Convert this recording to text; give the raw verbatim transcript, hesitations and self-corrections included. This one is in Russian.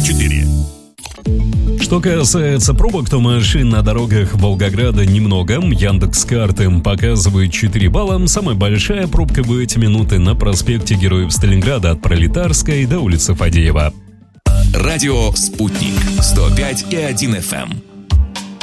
четыре. Что касается пробок, то машин на дорогах Волгограда немного. Яндекс.Карты показывает четыре балла. Самая большая пробка в эти минуты на проспекте Героев Сталинграда от Пролетарской до улицы Фадеева. Радио «Спутник» сто пять и один эф эм.